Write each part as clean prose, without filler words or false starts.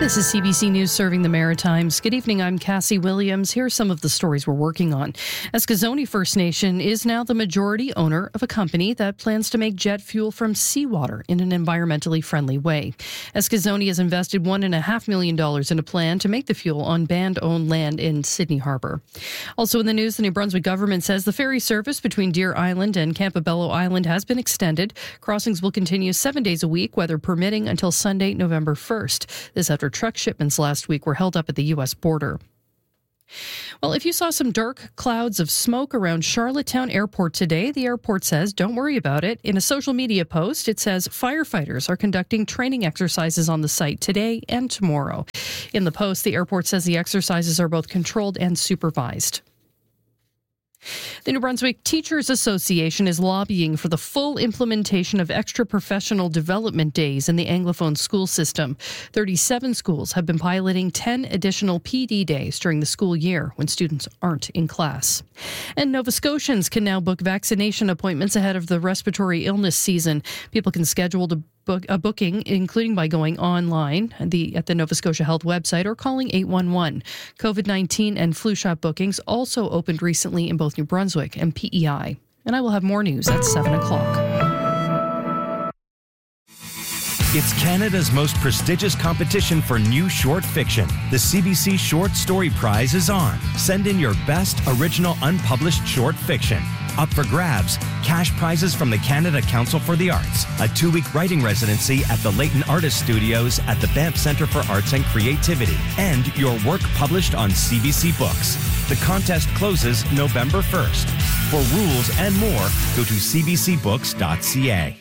This is CBC News serving the Maritimes. Good evening, I'm Cassie Williams. Here are some of the stories we're working on. Eskasoni First Nation is now the majority owner of a company that plans to make jet fuel from seawater in an environmentally friendly way. Eskasoni has invested $1.5 million in a plan to make the fuel on band-owned land in Sydney Harbour. Also in the news, the New Brunswick government says the ferry service between Deer Island and Campobello Island has been extended. Crossings will continue 7 days a week, weather permitting, until Sunday, November 1st. This after truck shipments last week were held up at the U.S. border. Well, if you saw some dark clouds of smoke around Charlottetown Airport today, the airport says don't worry about it. In a social media post, it says firefighters are conducting training exercises on the site today and tomorrow. In the post, the airport says the exercises are both controlled and supervised. The New Brunswick Teachers Association is lobbying for the full implementation of extra professional development days in the Anglophone school system. 37 schools have been piloting 10 additional PD days during the school year when students aren't in class. And Nova Scotians can now book vaccination appointments ahead of the respiratory illness season. People can schedule to book a booking, including by going online at the Nova Scotia Health website or calling 811. COVID-19 and flu shot bookings also opened recently in both New Brunswick and PEI. And I will have more news at 7 o'clock. It's Canada's most prestigious competition for new short fiction. The CBC Short Story Prize is on. Send in your best original unpublished short fiction. Up for grabs, cash prizes from the Canada Council for the Arts, a 2-week writing residency at the Leighton Artist Studios at the Banff Centre for Arts and Creativity, and your work published on CBC Books. The contest closes November 1st. For rules and more, go to cbcbooks.ca.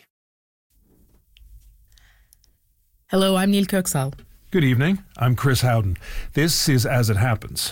Hello, I'm Neil Kirksall. Good evening. I'm Chris Howden. This is As It Happens.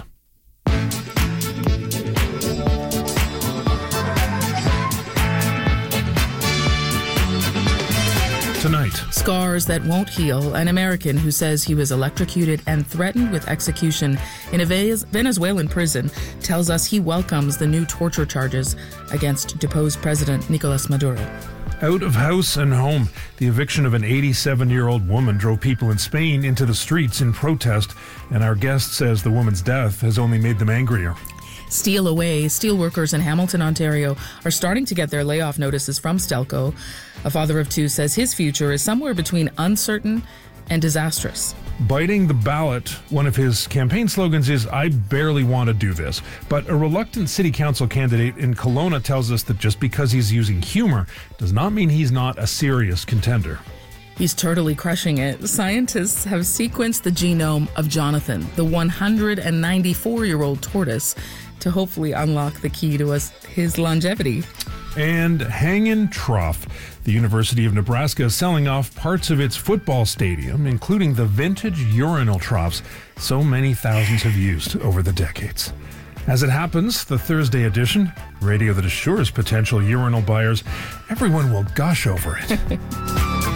Tonight, Scars that won't heal. An American who says he was electrocuted and threatened with execution in a Venezuelan prison tells us he welcomes the new torture charges against deposed President Nicolas Maduro. out of house and home. The eviction of an 87-year-old woman drove people in Spain into the streets in protest, and our guest says the woman's death has only made them angrier. Steel away. Steelworkers in Hamilton, Ontario are starting to get their layoff notices from Stelco. A father of two says his future is somewhere between uncertain and disastrous. Biting the ballot, one of his campaign slogans is, "I barely want to do this." But a reluctant city council candidate in Kelowna tells us that just because he's using humor does not mean he's not a serious contender. He's totally crushing it. Scientists have sequenced the genome of Jonathan, the 194-year-old tortoise, to hopefully unlock the key to his longevity. And Hangin' Trough. The University of Nebraska is selling off parts of its football stadium, including the vintage urinal troughs so many thousands have used over the decades. As it happens, the Thursday edition, radio that assures potential urinal buyers everyone will gush over it.